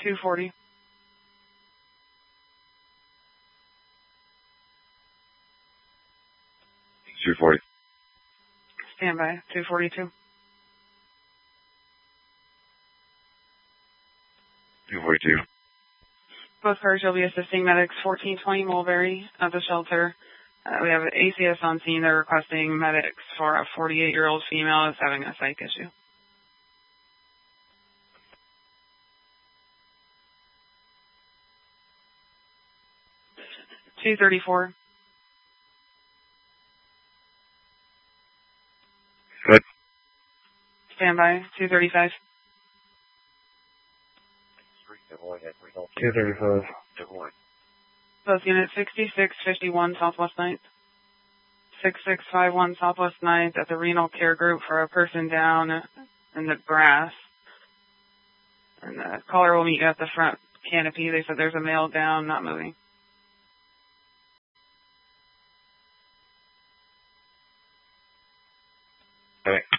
240. 240. Standby. 242. 242. Both cars will be assisting medics 1420 Mulberry at the shelter. We have ACS on scene. They're requesting medics for a 48-year-old female who's having a psych issue. $234. Good. Standby. 235. 235. Both units 6651 Southwest 9th. 6651 Southwest 9th at the Renal Care Group for a person down in the grass. And the caller will meet you at the front canopy. They said there's a male down, not moving. Okay.